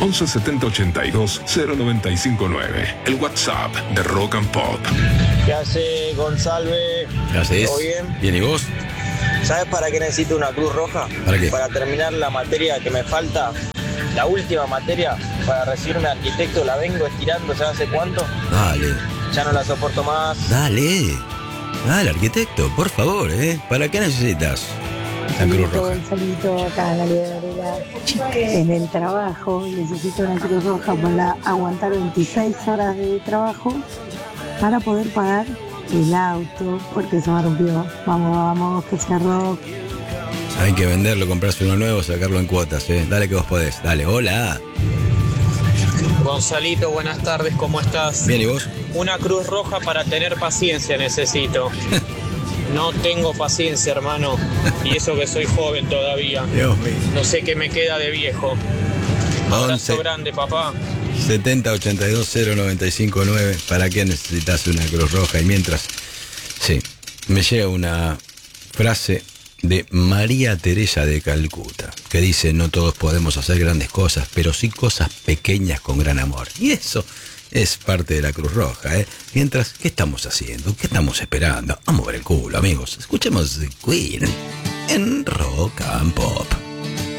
11 70 82 0959. El WhatsApp de Rock and Pop. ¿Qué hace, González? ¿Qué haces? ¿Todo bien? Bien, ¿y vos? ¿Sabes para qué necesito una Cruz Roja? ¿Para qué? Para terminar la materia que me falta. La última materia para recibirme de arquitecto la vengo estirando, ¿sabes hace cuánto? Dale. Ya no la soporto más. Dale, arquitecto, por favor, ¿Para qué necesitas la Cruz Roja? Gonzalito, acá en la Liberadora. En el trabajo necesito una Cruz Roja para aguantar 26 horas de trabajo para poder pagar el auto porque se me rompió. Vamos, que sea rock. Hay que venderlo, comprarse uno nuevo, sacarlo en cuotas, Dale que vos podés. Dale, hola. Gonzalito, buenas tardes, ¿cómo estás? Bien, ¿y vos? Una Cruz Roja para tener paciencia necesito. No tengo paciencia, hermano. Y eso que soy joven todavía. Dios mío. No sé qué me queda de viejo. Abrazo grande, papá. 70 82 0959. ¿Para qué necesitas una Cruz Roja? Y mientras, me llega una frase de María Teresa de Calcuta, que dice: no todos podemos hacer grandes cosas, pero sí cosas pequeñas con gran amor. Y eso es parte de la Cruz Roja, Mientras, ¿qué estamos haciendo? ¿Qué estamos esperando? Vamos a ver el culo, amigos. Escuchemos The Queen en Rock and Pop.